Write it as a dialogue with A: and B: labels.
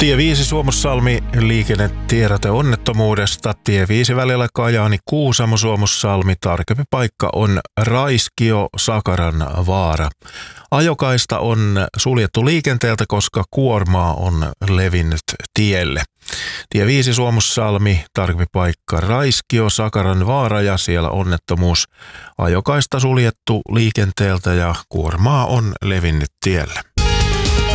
A: Tie 5 Suomussalmi liikennetiedote onnettomuudesta. Tie 5 välillä Kajaani-Kuusamo Suomussalmi. Tarkempi paikka on Raiskio-Sakaran vaara. Ajokaista on suljettu liikenteeltä, koska kuormaa on levinnyt tielle. Tie 5 Suomussalmi, tarkempi paikka Raiskio-Sakaran vaara ja siellä onnettomuus. Ajokaista suljettu liikenteeltä ja kuormaa on levinnyt tielle.